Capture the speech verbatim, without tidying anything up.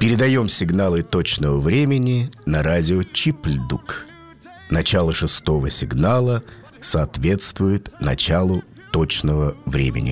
Передаем сигналы точного времени на радио Чипльдук. Начало шестого сигнала соответствует началу точного времени.